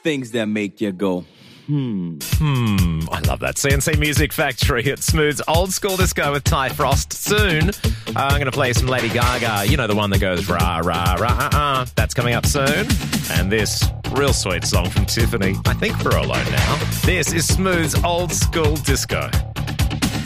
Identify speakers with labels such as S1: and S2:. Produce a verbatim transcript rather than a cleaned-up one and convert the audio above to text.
S1: things that make you go, hmm.
S2: Hmm, I love that. C N C Music Factory. It smooths old school disco with Ty Frost. Soon, uh, I'm going to play some Lady Gaga. You know, the one that goes rah, rah, rah, uh-uh. That's coming up soon. And this real sweet song from Tiffany. I think we're alone now. This is Smooth's old school disco.